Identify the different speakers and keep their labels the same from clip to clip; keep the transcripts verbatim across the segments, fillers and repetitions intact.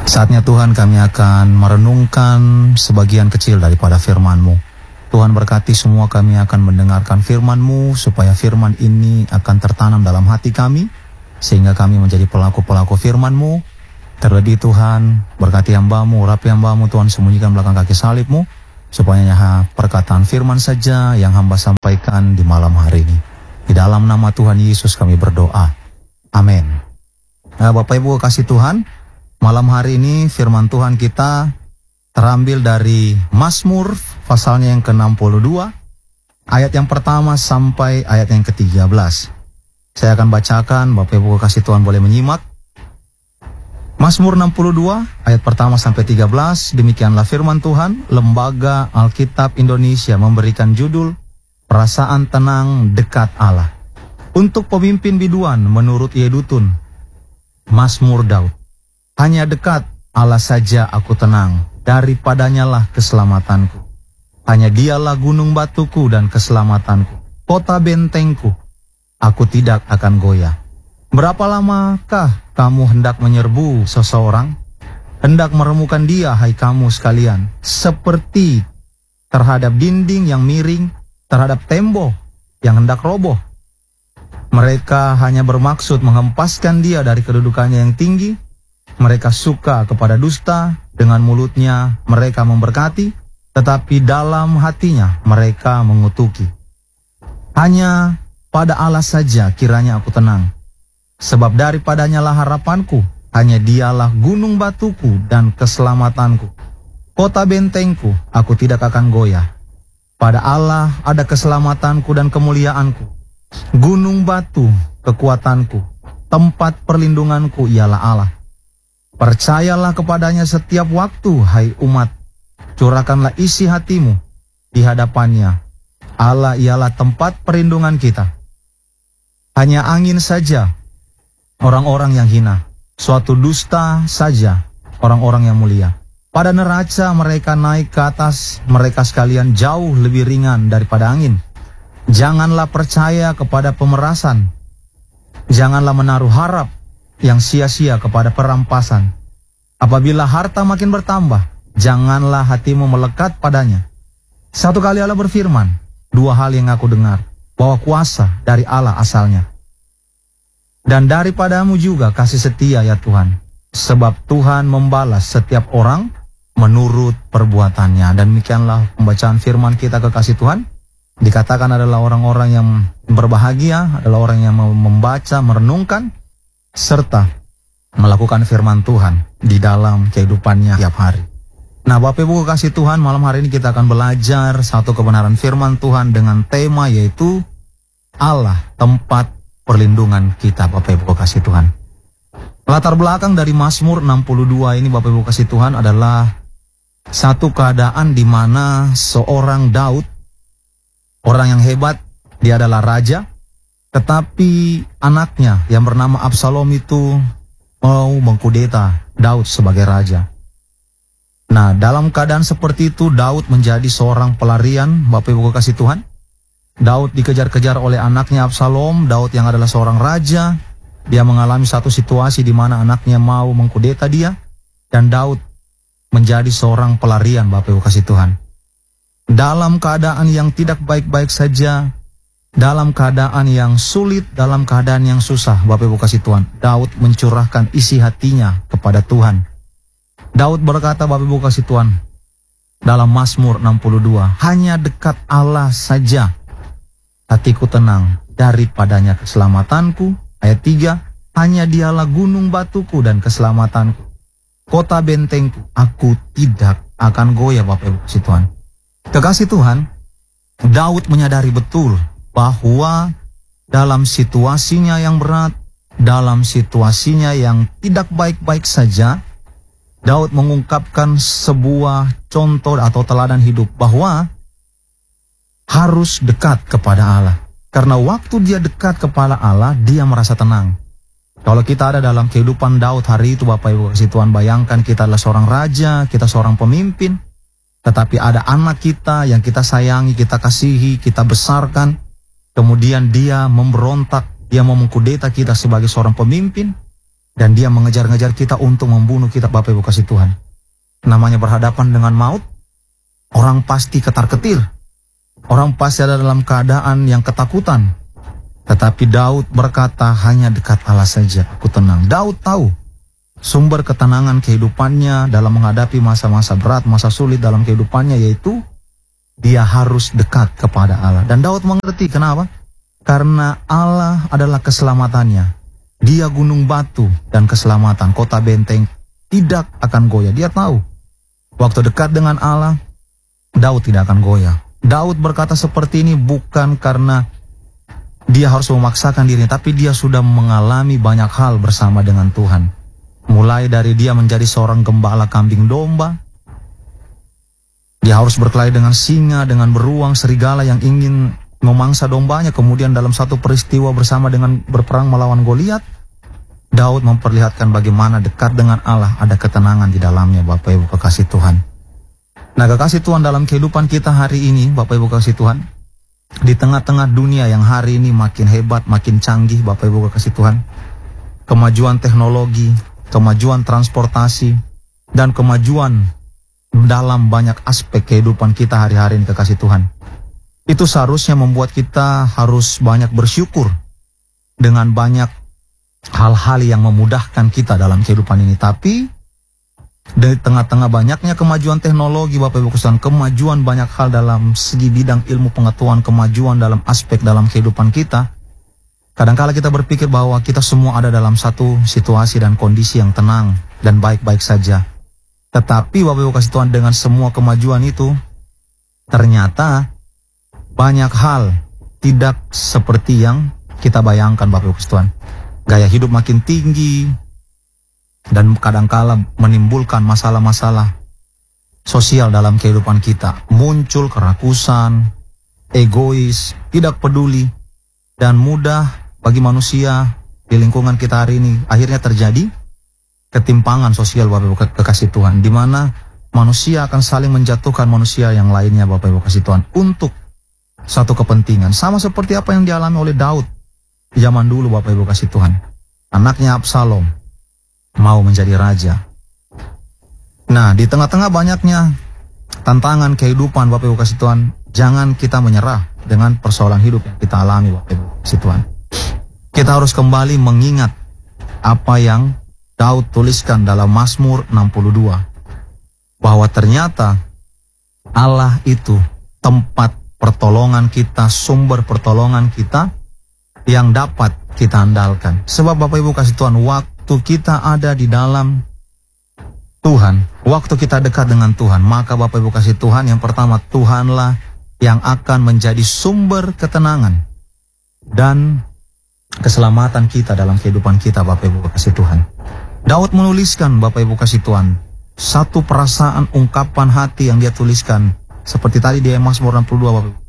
Speaker 1: Saatnya Tuhan kami akan merenungkan sebagian kecil daripada firman-Mu. Tuhan berkati semua kami akan mendengarkan firman-Mu supaya firman ini akan tertanam dalam hati kami sehingga kami menjadi pelaku-pelaku firman-Mu. Terlebih Tuhan, berkati hamba-Mu, urapi hamba-Mu Tuhan, sembunyikan belakang kaki salib-Mu supaya hanya perkataan firman saja yang hamba sampaikan di malam hari ini. Di dalam nama Tuhan Yesus kami berdoa. Amin. Nah, Bapak Ibu kasih Tuhan, malam hari ini firman Tuhan kita terambil dari Mazmur pasalnya yang ke enam puluh dua, ayat yang pertama sampai ayat yang ke tiga belas. Saya akan bacakan, Bapak Ibu kasih Tuhan boleh menyimak. Mazmur enam puluh dua, ayat pertama sampai tiga belas, demikianlah firman Tuhan. Lembaga Alkitab Indonesia memberikan judul Perasaan Tenang Dekat Allah. Untuk pemimpin biduan menurut Yedutun, Mazmur Daud. Hanya dekat Allah saja aku tenang, daripadanya lah keselamatanku. Hanya dialah gunung batuku dan keselamatanku, kota bentengku, aku tidak akan goyah. Berapa lamakah kamu hendak menyerbu seseorang? Hendak meremukan dia, hai kamu sekalian, seperti terhadap dinding yang miring, terhadap tembok yang hendak roboh. Mereka hanya bermaksud menghempaskan dia dari kedudukannya yang tinggi. Mereka suka kepada dusta, dengan mulutnya mereka memberkati, tetapi dalam hatinya mereka mengutuki. Hanya pada Allah saja kiranya aku tenang, sebab daripadanya lah harapanku. Hanya dialah gunung batuku dan keselamatanku, kota bentengku, aku tidak akan goyah. Pada Allah ada keselamatanku dan kemuliaanku, gunung batu kekuatanku, tempat perlindunganku ialah Allah. Percayalah kepadanya setiap waktu, hai umat. Curahkanlah isi hatimu di hadapannya. Allah ialah tempat perlindungan kita. Hanya angin saja orang-orang yang hina, suatu dusta saja orang-orang yang mulia. Pada neraca mereka naik ke atas, mereka sekalian jauh lebih ringan daripada angin. Janganlah percaya kepada pemerasan, janganlah menaruh harap yang sia-sia kepada perampasan. Apabila harta makin bertambah, janganlah hatimu melekat padanya. Satu kali Allah berfirman, dua hal yang aku dengar, bahwa kuasa dari Allah asalnya, dan daripadamu juga kasih setia ya Tuhan, sebab Tuhan membalas setiap orang menurut perbuatannya. Dan demikianlah pembacaan firman kita, kekasih Tuhan. Dikatakan adalah orang-orang yang berbahagia, adalah orang yang mau membaca, merenungkan, serta melakukan firman Tuhan di dalam kehidupannya tiap hari. Nah, Bapak Ibu kasih Tuhan, malam hari ini kita akan belajar satu kebenaran firman Tuhan dengan tema yaitu Allah tempat perlindungan kita, Bapak Ibu kasih Tuhan. Latar belakang dari Mazmur enam puluh dua ini, Bapak Ibu kasih Tuhan, adalah satu keadaan di mana seorang Daud, orang yang hebat, dia adalah raja, tetapi anaknya yang bernama Absalom itu mau mengkudeta Daud sebagai raja. Nah, dalam keadaan seperti itu Daud menjadi seorang pelarian, Bapak Ibu kasih Tuhan. Daud dikejar-kejar oleh anaknya Absalom. Daud yang adalah seorang raja, dia mengalami satu situasi di mana anaknya mau mengkudeta dia, dan Daud menjadi seorang pelarian, Bapak Ibu kasih Tuhan. Dalam keadaan yang tidak baik-baik saja, dalam keadaan yang sulit, dalam keadaan yang susah, Bapak Ibu kasih Tuhan, Daud mencurahkan isi hatinya kepada Tuhan. Daud berkata, Bapak Ibu kasih Tuhan, dalam Mazmur enam puluh dua, hanya dekat Allah saja hatiku tenang, daripadanya keselamatanku. Ayat tiga, hanya dialah gunung batuku dan keselamatanku, kota bentengku, aku tidak akan goyah, Bapak Ibu kasih Tuhan. Kekasih Tuhan, Daud menyadari betul bahwa dalam situasinya yang berat, dalam situasinya yang tidak baik-baik saja, Daud mengungkapkan sebuah contoh atau teladan hidup bahwa harus dekat kepada Allah. Karena waktu dia dekat kepada Allah, dia merasa tenang. Kalau kita ada dalam kehidupan Daud hari itu, Bapak Ibu kasih Tuhan, bayangkan kita adalah seorang raja, kita seorang pemimpin, tetapi ada anak kita yang kita sayangi, kita kasihi, kita besarkan. Kemudian dia memberontak, dia mau mengkudeta kita sebagai seorang pemimpin. Dan dia mengejar-ngejar kita untuk membunuh kita, Bapak Ibu kasih Tuhan. Namanya berhadapan dengan maut, orang pasti ketar-ketir. Orang pasti ada dalam keadaan yang ketakutan. Tetapi Daud berkata, hanya dekat Allah saja aku tenang. Daud tahu sumber ketenangan kehidupannya dalam menghadapi masa-masa berat, masa sulit dalam kehidupannya, yaitu dia harus dekat kepada Allah. Dan Daud mengerti kenapa? Karena Allah adalah keselamatannya. Dia gunung batu dan keselamatan, kota benteng tidak akan goyah. Dia tahu waktu dekat dengan Allah, Daud tidak akan goyah. Daud berkata seperti ini bukan karena dia harus memaksakan diri, tapi dia sudah mengalami banyak hal bersama dengan Tuhan. Mulai dari dia menjadi seorang gembala kambing domba, dia harus berkelahi dengan singa, dengan beruang, serigala yang ingin memangsa dombanya. Kemudian dalam satu peristiwa bersama dengan berperang melawan Goliat, Daud memperlihatkan bagaimana dekat dengan Allah ada ketenangan di dalamnya, Bapak Ibu kekasih Tuhan. Nah, kekasih Tuhan, dalam kehidupan kita hari ini, Bapak Ibu kekasih Tuhan, di tengah-tengah dunia yang hari ini makin hebat, makin canggih, Bapak Ibu kekasih Tuhan, kemajuan teknologi, kemajuan transportasi, dan kemajuan dalam banyak aspek kehidupan kita hari-hari ini, kekasih Tuhan, itu seharusnya membuat kita harus banyak bersyukur dengan banyak hal-hal yang memudahkan kita dalam kehidupan ini. Tapi di tengah-tengah banyaknya kemajuan teknologi, Bapak Ibu kekasih Tuhan, kemajuan banyak hal dalam segi bidang ilmu pengetahuan, kemajuan dalam aspek dalam kehidupan kita, kadangkala kita berpikir bahwa kita semua ada dalam satu situasi dan kondisi yang tenang dan baik-baik saja. Tetapi Bapak Ibu kasih Tuhan, dengan semua kemajuan itu, ternyata banyak hal tidak seperti yang kita bayangkan, Bapak Ibu kasih Tuhan. Gaya hidup makin tinggi dan kadangkala menimbulkan masalah-masalah sosial dalam kehidupan kita. Muncul kerakusan, egois, tidak peduli, dan mudah bagi manusia di lingkungan kita hari ini akhirnya terjadi ketimpangan sosial, Bapak Ibu kekasih Tuhan, di mana manusia akan saling menjatuhkan manusia yang lainnya, Bapak Ibu kasih Tuhan, untuk satu kepentingan. Sama seperti apa yang dialami oleh Daud di zaman dulu, Bapak Ibu kasih Tuhan. Anaknya Absalom mau menjadi raja. Nah, di tengah-tengah banyaknya tantangan kehidupan, Bapak Ibu kasih Tuhan, jangan kita menyerah dengan persoalan hidup yang kita alami, Bapak Ibu kasih Tuhan. Kita harus kembali mengingat apa yang Daud tuliskan dalam Mazmur enam puluh dua, bahwa ternyata Allah itu tempat pertolongan kita, sumber pertolongan kita yang dapat kita andalkan. Sebab Bapak Ibu kasih Tuhan, waktu kita ada di dalam Tuhan, waktu kita dekat dengan Tuhan, maka Bapak Ibu kasih Tuhan, yang pertama, Tuhanlah yang akan menjadi sumber ketenangan dan keselamatan kita dalam kehidupan kita, Bapak Ibu kasih Tuhan. Daud menuliskan, Bapak Ibu kasih Tuhan, satu perasaan, ungkapan hati yang dia tuliskan seperti tadi di Mazmur enam puluh dua, Bapak Ibu,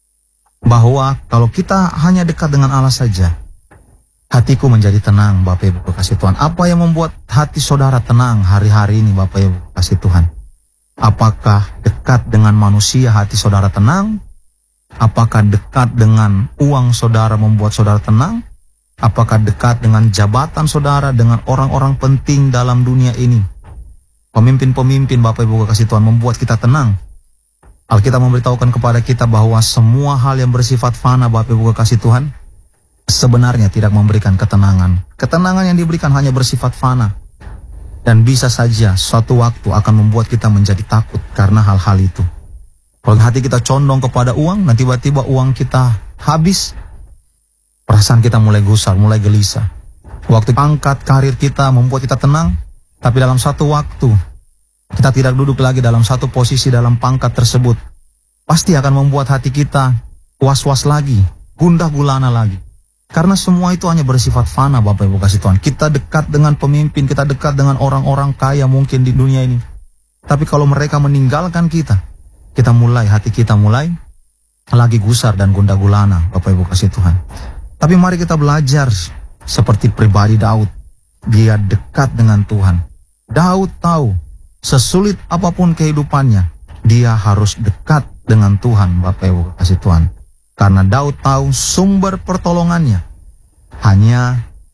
Speaker 1: bahwa kalau kita hanya dekat dengan Allah saja, hatiku menjadi tenang, Bapak Ibu kasih Tuhan. Apa yang membuat hati saudara tenang hari-hari ini, Bapak Ibu kasih Tuhan? Apakah dekat dengan manusia hati saudara tenang? Apakah dekat dengan uang saudara membuat saudara tenang? Apakah dekat dengan jabatan saudara, dengan orang-orang penting dalam dunia ini? Pemimpin-pemimpin, Bapak Ibu kasih Tuhan, membuat kita tenang. Alkitab memberitahukan kepada kita bahwa semua hal yang bersifat fana, Bapak Ibu kasih Tuhan, sebenarnya tidak memberikan ketenangan. Ketenangan yang diberikan hanya bersifat fana. Dan bisa saja suatu waktu akan membuat kita menjadi takut karena hal-hal itu. Kalau hati kita condong kepada uang, dan tiba-tiba uang kita habis, perasaan kita mulai gusar, mulai gelisah. Waktu pangkat karir kita membuat kita tenang, tapi dalam satu waktu kita tidak duduk lagi dalam satu posisi dalam pangkat tersebut, pasti akan membuat hati kita was-was lagi, gundah gulana lagi. Karena semua itu hanya bersifat fana, Bapak Ibu kasih Tuhan. Kita dekat dengan pemimpin, kita dekat dengan orang-orang kaya mungkin di dunia ini. Tapi kalau mereka meninggalkan kita, kita mulai, hati kita mulai lagi gusar dan gundah gulana, Bapak Ibu kasih Tuhan. Tapi mari kita belajar seperti pribadi Daud. Dia dekat dengan Tuhan. Daud tahu, sesulit apapun kehidupannya, dia harus dekat dengan Tuhan, Bapak Ibu kasih Tuhan. Karena Daud tahu sumber pertolongannya hanya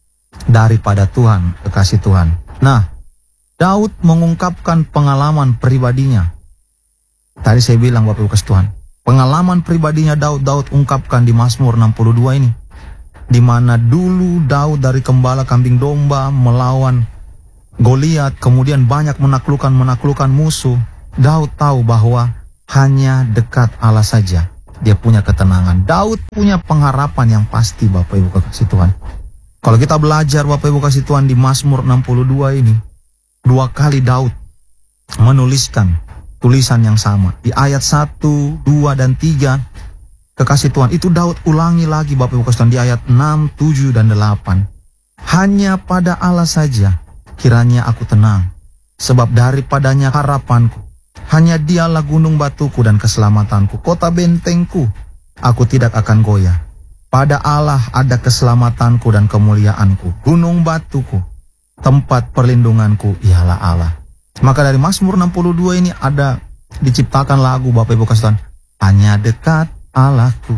Speaker 1: daripada Tuhan, kekasih Tuhan. Nah, Daud mengungkapkan pengalaman pribadinya. Tadi saya bilang Bapak Ibu kasih Tuhan, pengalaman pribadinya Daud, Daud ungkapkan di Mazmur enam puluh dua ini. Di mana dulu Daud dari gembala kambing domba melawan Goliat, kemudian banyak menaklukkan-menaklukkan musuh. Daud tahu bahwa hanya dekat Allah saja dia punya ketenangan. Daud punya pengharapan yang pasti Bapak Ibu kasih Tuhan. Kalau kita belajar Bapak Ibu kasih Tuhan di Mazmur enam puluh dua ini, dua kali Daud menuliskan tulisan yang sama. Di ayat satu, dua, dan tiga, kekasih Tuhan, itu Daud ulangi lagi Bapak Ibu kasih Tuhan di ayat enam, tujuh, dan delapan. Hanya pada Allah saja kiranya aku tenang, sebab daripadanya harapanku. Hanya dialah gunung batuku dan keselamatanku, kota bentengku, aku tidak akan goyah. Pada Allah ada keselamatanku dan kemuliaanku, gunung batuku, tempat perlindunganku ialah Allah. Maka dari Mazmur enam puluh dua ini ada diciptakan lagu Bapak Ibu kasih Tuhan. Hanya dekat Allahku,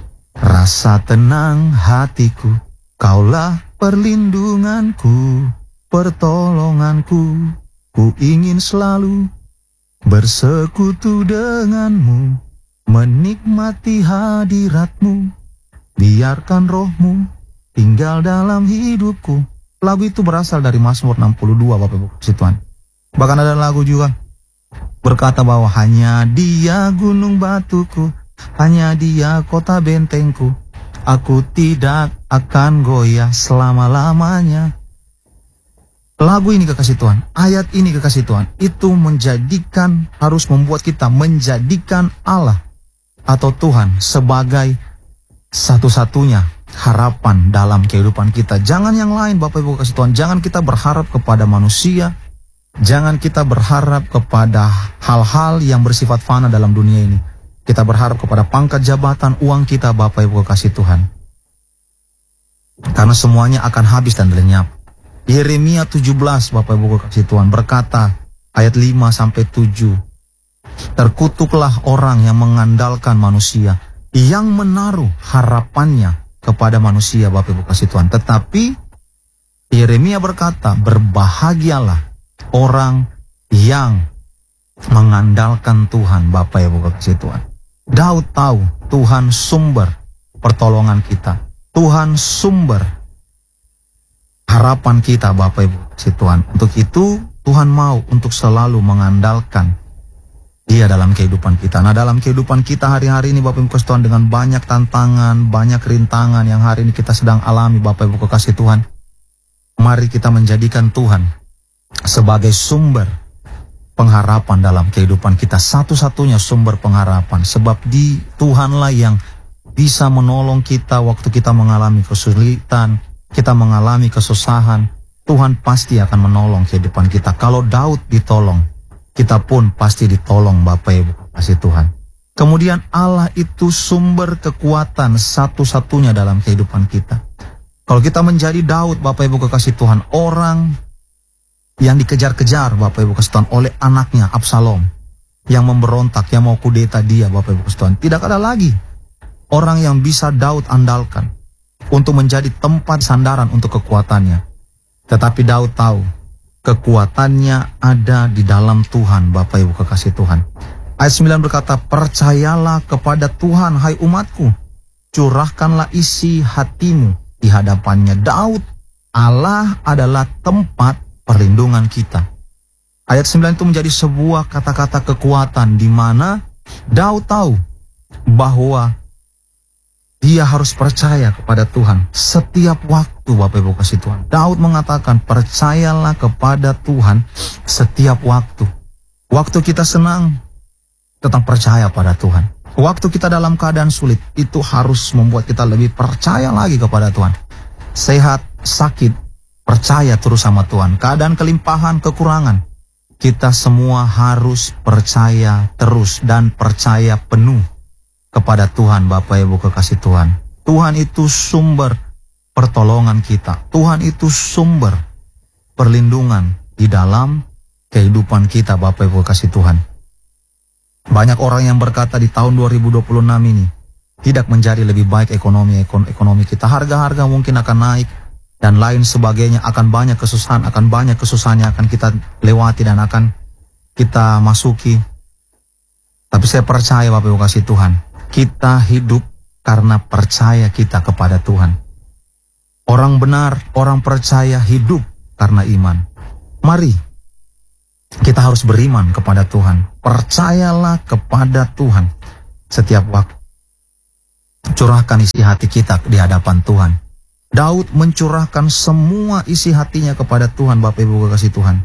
Speaker 1: rasa tenang hatiku, kaulah perlindunganku, pertolonganku, ku ingin selalu bersekutu denganmu, menikmati hadiratmu, biarkan rohmu tinggal dalam hidupku. Lagu itu berasal dari Mazmur enam puluh dua Bapak Ibu kasih Tuhan. Bahkan ada lagu juga berkata bahwa hanya Dia gunung batuku, hanya Dia kota bentengku, aku tidak akan goyah selama-lamanya. Lagu ini kekasih Tuhan, ayat ini kekasih Tuhan, itu menjadikan, harus membuat kita menjadikan Allah atau Tuhan sebagai satu-satunya harapan dalam kehidupan kita. Jangan yang lain Bapak Ibu kasih Tuhan, jangan kita berharap kepada manusia. Jangan kita berharap kepada hal-hal yang bersifat fana dalam dunia ini. Kita berharap kepada pangkat, jabatan, uang kita Bapak Ibu kasih Tuhan. Karena semuanya akan habis dan lenyap. Yeremia tujuh belas Bapak Ibu kasih Tuhan berkata, ayat lima sampai tujuh. Terkutuklah orang yang mengandalkan manusia, yang menaruh harapannya kepada manusia Bapak Ibu kasih Tuhan. Tetapi Yeremia berkata, berbahagialah orang yang mengandalkan Tuhan Bapak Ibu kasih Tuhan. Daud tahu Tuhan sumber pertolongan kita, Tuhan sumber harapan kita Bapak Ibu kasih Tuhan. Untuk itu Tuhan mau untuk selalu mengandalkan Dia dalam kehidupan kita. Nah, dalam kehidupan kita hari-hari ini Bapak Ibu kasih Tuhan, dengan banyak tantangan, banyak rintangan yang hari ini kita sedang alami Bapak Ibu kasih Tuhan, mari kita menjadikan Tuhan sebagai sumber pengharapan dalam kehidupan kita, satu-satunya sumber pengharapan. Sebab di Tuhanlah yang bisa menolong kita waktu kita mengalami kesulitan, kita mengalami kesusahan. Tuhan pasti akan menolong kehidupan kita. Kalau Daud ditolong, kita pun pasti ditolong Bapak Ibu kasih Tuhan. Kemudian Allah itu sumber kekuatan satu-satunya dalam kehidupan kita. Kalau kita menjadi Daud Bapak Ibu kekasih Tuhan, orang yang dikejar-kejar Bapak Ibu kasih Tuhan oleh anaknya Absalom, yang memberontak, yang mau kudeta dia Bapak Ibu kasih Tuhan, tidak ada lagi orang yang bisa Daud andalkan untuk menjadi tempat sandaran untuk kekuatannya. Tetapi Daud tahu kekuatannya ada di dalam Tuhan Bapak Ibu kekasih Tuhan. Ayat sembilan berkata, percayalah kepada Tuhan hai umatku, curahkanlah isi hatimu di hadapannya. Daud, Allah adalah tempat perlindungan kita. Ayat sembilan itu menjadi sebuah kata-kata kekuatan di mana Daud tahu bahwa dia harus percaya kepada Tuhan setiap waktu Bapak Ibu kasih Tuhan. Daud mengatakan, percayalah kepada Tuhan setiap waktu. Waktu kita senang, tetap percaya pada Tuhan. Waktu kita dalam keadaan sulit, itu harus membuat kita lebih percaya lagi kepada Tuhan. Sehat, sakit, percaya terus sama Tuhan. Keadaan kelimpahan, kekurangan, kita semua harus percaya terus dan percaya penuh kepada Tuhan Bapak Ibu kekasih Tuhan. Tuhan itu sumber pertolongan kita. Tuhan itu sumber perlindungan di dalam kehidupan kita Bapak Ibu kekasih Tuhan. Banyak orang yang berkata di tahun dua ribu dua puluh enam ini tidak menjadi lebih baik ekonomi ekonomi kita. Harga-harga mungkin akan naik, dan lain sebagainya. Akan banyak kesusahan, akan banyak kesusahan yang akan kita lewati dan akan kita masuki. Tapi saya percaya Bapak Ibu kasih Tuhan, kita hidup karena percaya kita kepada Tuhan. Orang benar, orang percaya hidup karena iman. Mari kita harus beriman kepada Tuhan. Percayalah kepada Tuhan setiap waktu. Curahkan isi hati kita di hadapan Tuhan. Daud mencurahkan semua isi hatinya kepada Tuhan, Bapak Ibu kasih Tuhan.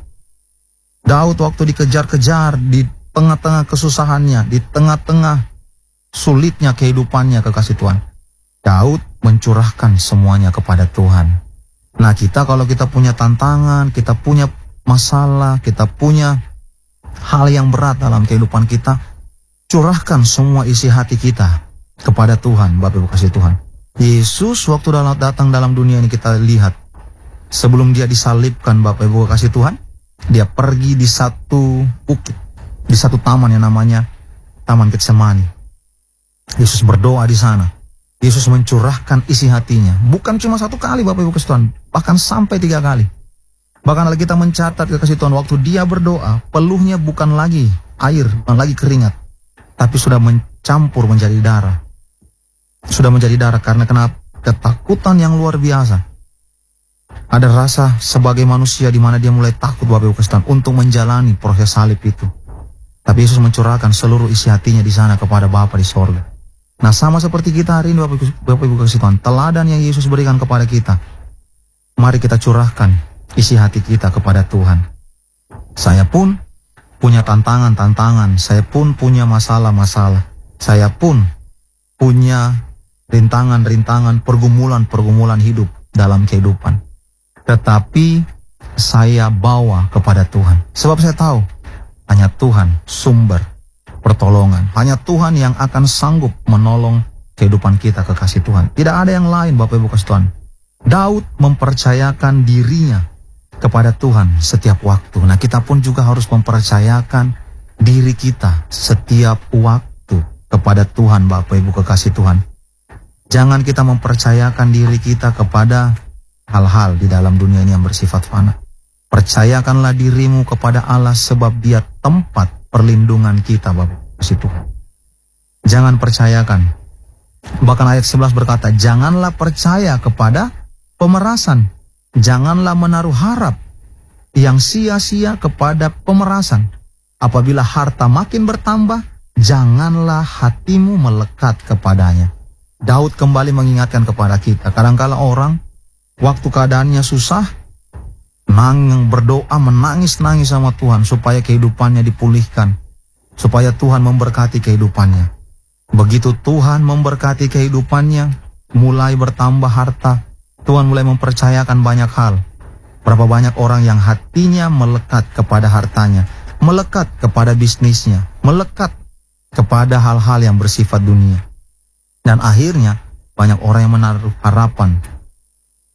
Speaker 1: Daud waktu dikejar-kejar, di tengah-tengah kesusahannya, di tengah-tengah sulitnya kehidupannya, kekasih Tuhan, Daud mencurahkan semuanya kepada Tuhan. Nah, kita kalau kita punya tantangan, kita punya masalah, kita punya hal yang berat dalam kehidupan kita, curahkan semua isi hati kita kepada Tuhan, Bapak Ibu kasih Tuhan. Yesus waktu datang dalam dunia ini kita lihat, sebelum dia disalibkan, Bapak Ibu kasih Tuhan, dia pergi di satu bukit, di satu taman yang namanya Taman Getsemani. Yesus berdoa di sana. Yesus mencurahkan isi hatinya. Bukan cuma satu kali Bapak Ibu kasih Tuhan, bahkan sampai tiga kali. Bahkan kalau kita mencatat kekasih Tuhan, waktu dia berdoa, peluhnya bukan lagi air, bukan lagi keringat, tapi sudah mencampur menjadi darah. Sudah menjadi darah karena kena ketakutan yang luar biasa. Ada rasa sebagai manusia di mana dia mulai takut Bapak Ibu kasih Tuhan untuk menjalani proses salib itu. Tapi Yesus mencurahkan seluruh isi hatinya di sana kepada Bapa di sorga. Nah, sama seperti kita hari ini Bapak Ibu kasih Tuhan, teladan yang Yesus berikan kepada kita, mari kita curahkan isi hati kita kepada Tuhan. Saya pun punya tantangan-tantangan, saya pun punya masalah-masalah, saya pun punya rintangan-rintangan, pergumulan-pergumulan hidup dalam kehidupan. Tetapi saya bawa kepada Tuhan, sebab saya tahu hanya Tuhan sumber pertolongan. Hanya Tuhan yang akan sanggup menolong kehidupan kita, kekasih Tuhan. Tidak ada yang lain Bapak Ibu kasih Tuhan. Daud mempercayakan dirinya kepada Tuhan setiap waktu. Nah, kita pun juga harus mempercayakan diri kita setiap waktu kepada Tuhan, Bapak Ibu kekasih Tuhan. Jangan kita mempercayakan diri kita kepada hal-hal di dalam dunia ini yang bersifat fana. Percayakanlah dirimu kepada Allah, sebab Dia tempat perlindungan kita, Bapak kasih Tuhan. Jangan percayakan. Bahkan ayat sebelas berkata, janganlah percaya kepada pemerasan. Janganlah menaruh harap yang sia-sia kepada pemerasan. Apabila harta makin bertambah, janganlah hatimu melekat kepadanya. Daud kembali mengingatkan kepada kita, kadangkala orang waktu keadaannya susah, nangis, berdoa, menangis-nangis sama Tuhan supaya kehidupannya dipulihkan, supaya Tuhan memberkati kehidupannya. Begitu Tuhan memberkati kehidupannya, mulai bertambah harta, Tuhan mulai mempercayakan banyak hal. Berapa banyak orang yang hatinya melekat kepada hartanya, melekat kepada bisnisnya, melekat kepada hal-hal yang bersifat dunia. Dan akhirnya banyak orang yang menaruh harapan